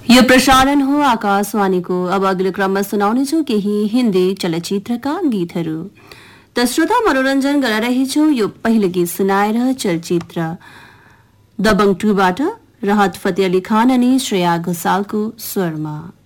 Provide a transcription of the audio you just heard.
यो प्रसारण हो आकाशवाणीको। अब अघिल्लो क्रममा सुनाउनेछु केही हिन्दी चलचित्रका गीतहरू। त श्रोता मनोरञ्जन गराइरहेछौ। यो पहिलो गीत सुनाएर चलचित्र दबंग 2 बाट राहत फतेह अली खान अनि श्रेया घोषालको स्वरमा।